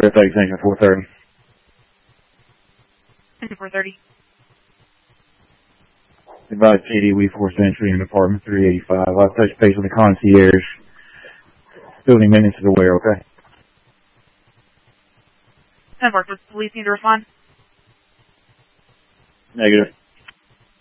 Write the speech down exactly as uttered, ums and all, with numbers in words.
Rift extension four thirty. four thirty. Advise P D, we forced entry in apartment three eighty-five. I'll touch base with the concierge. Building maintenance is aware, okay? ten four, does police need to respond? Negative.